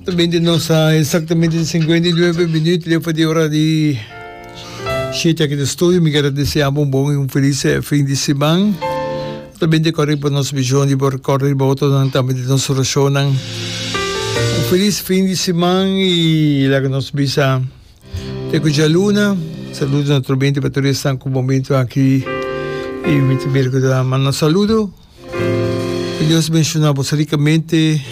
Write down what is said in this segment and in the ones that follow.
Esattamente, esattamente 59 minuti dopo di ora di scelta che studio, mi agradeciamo un felice fin di settimana. Esattamente corre per il nostro bisogno di correre il voto nell'ambito della nostra ragione. Un felice fin di settimana e la nostra bisa. Ecco già luna, saluto naturalmente per tutti stanco un momento anche e mi merito da mano saluto. E Deus mencionava ricamente.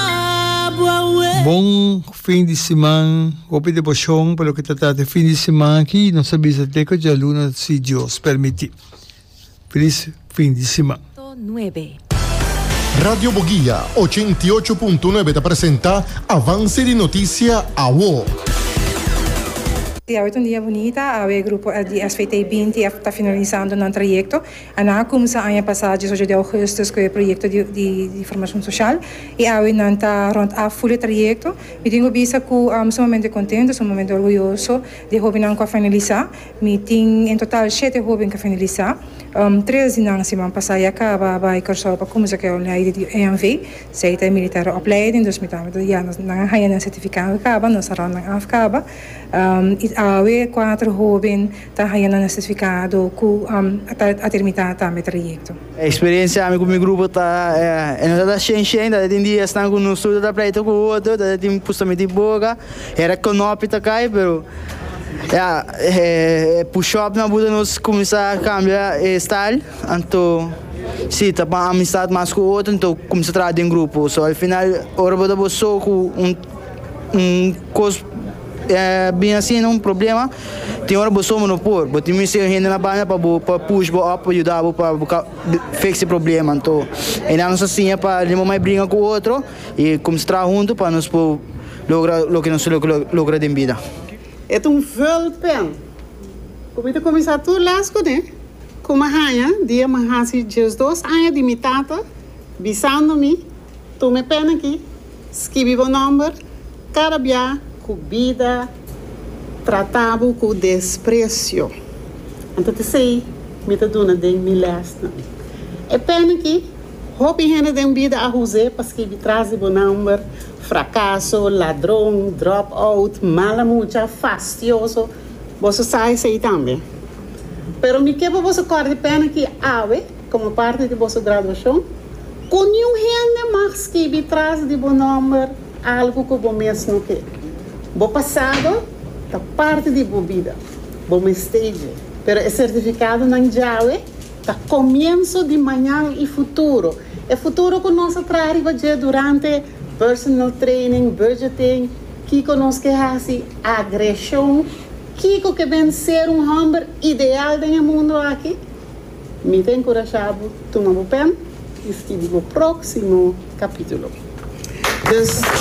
Bom fim de semana, open devoção pelo que tratar fim de semana aqui, não sabia até que a luna se Deus permitir. Feliz fim de semana. 9. Radio Boguía 88.9 te presenta Avance de Noticia AWO. Hoje é um dia bonito, o grupo de SVT-20 está finalizando um projeto. Ana começa a ano passado, hoje de agosto, com o projeto de formação social. E hoje não está rond a full projeto. Me tenho visto que sumamente contente, sumamente orgulhoso de jovens que finalizar. Me tenho em total 7 jovens que finalizar. 3 na semana passada acaba vai cursar para começar que é de EMV, seita militar opleiding, dus met ja na ga je een certificaat acaba, na sarang ng afkaba. Awe 4 jovens tá ganhando um certificado com a terminar também o projeto. A experiência com o meu grupo tá não tá cheio ainda, tem dias estão com um estudo da praia com o outro, tem postamente boga, era com nope tá cai, pero push-up na Buda nós começar a cambiar style, então sim, tá para amizade mais com o outro, então começa a trabalhar em grupo, só ao final hora botar você com coisa bem assim, não problema. Tem hora você não pôr, mas tem que ir na banha para push, para ajudar, para fixar problema. Então, ainda não assim para não mais brigar com o outro e começar junto para nós lograr o que nós logra em vida. É veel pen. Como começar tudo lasco, né? Como a dia mais dias 2 anos de mitata, bisando-me, tome pen aqui, escrevi o número, cada dia com vida, tratado com desprezo. Então, te sei, me tá dando de milésimo. É pena aqui, roupa gente de vida a usar para escrever traz o número, fracasso, ladrão, dropout, mala mucha, fastioso. Você sabe isso aí também. Pero me quebra você corre pena que ave, como parte de vossa graduação, com nenhum gente mais que traz de bom número algo que você mesmo quer. Bom passado, tá parte de boa vida, bom stage. Pero é certificado não já tá começo de manhã e futuro. É futuro que nós trabalhamos durante personal training, budgeting, que nós queremos agressão, que vem ser homem ideal do mundo aqui. Me tem encorajado, tomar o pen e escrever o próximo capítulo. Dus